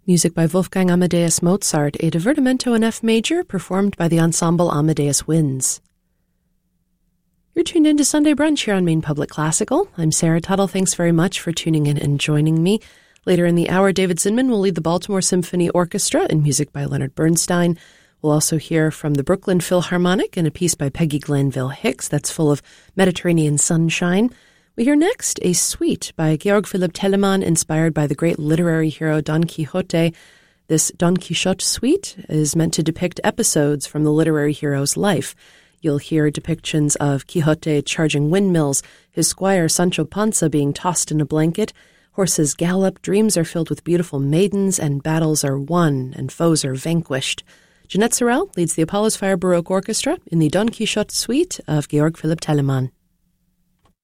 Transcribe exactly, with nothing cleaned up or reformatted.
Music by Wolfgang Amadeus Mozart, a divertimento in F major, performed by the ensemble Amadeus Winds. You're tuned in to Sunday Brunch here on Maine Public Classical. I'm Sarah Tuttle. Thanks very much for tuning in and joining me. Later in the hour, David Zinman will lead the Baltimore Symphony Orchestra in music by Leonard Bernstein. We'll also hear from the Brooklyn Philharmonic in a piece by Peggy Glanville Hicks that's full of Mediterranean sunshine. We hear next a suite by Georg Philipp Telemann, inspired by the great literary hero Don Quixote. This Don Quixote suite is meant to depict episodes from the literary hero's life. You'll hear depictions of Quixote charging windmills, his squire Sancho Panza being tossed in a blanket, horses gallop, dreams are filled with beautiful maidens, and battles are won and foes are vanquished. Jeanette Sorel leads the Apollo's Fire Baroque Orchestra in the Don Quixote suite of Georg Philipp Telemann.